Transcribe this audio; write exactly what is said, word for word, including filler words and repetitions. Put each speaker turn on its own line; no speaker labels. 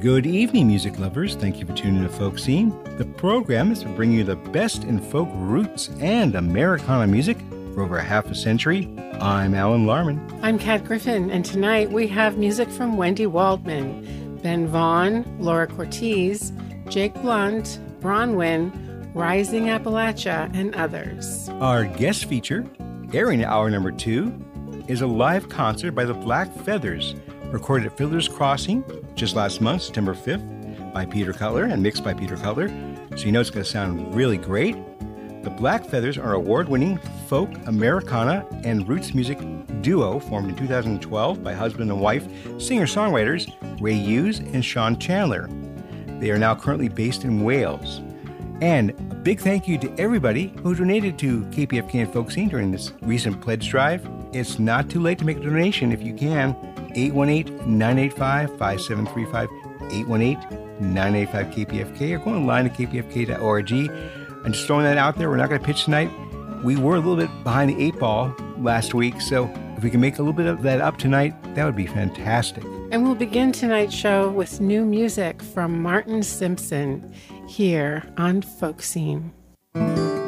Good evening, music lovers. Thank you for tuning in to Folk Scene. The program is to bring you the best in folk roots and Americana music for over half a century. I'm Alan Larman.
I'm Kat Griffin, and tonight we have music from Wendy Waldman, Ben Vaughn, Laura Cortez, Jake Blunt, Bronwyn, Rising Appalachia, and others.
Our guest feature, airing hour number two, is a live concert by the Black Feathers, recorded at Fiddler's Crossing just last month, September fifth, by Peter Cutler and mixed by Peter Cutler, so you know it's going to sound really great. The Black Feathers are an award-winning folk, Americana, and roots music duo formed in two thousand twelve by husband and wife singer-songwriters Ray Hughes and Sean Chandler. They are now currently based in Wales. And a big thank you to everybody who donated to K P F K and Folk Scene during this recent pledge drive. It's not too late to make a donation if you can. eight one eight, nine eight five, five seven three five, eight one eight, nine eight five, K P F K, or go online to k p f k dot org. I'm just throwing that out there. We're not going to pitch tonight. We were a little bit behind the eight ball last week, so if we can make a little bit of that up tonight, that would be fantastic.
And we'll begin tonight's show with new music from Martin Simpson here on Folk Scene.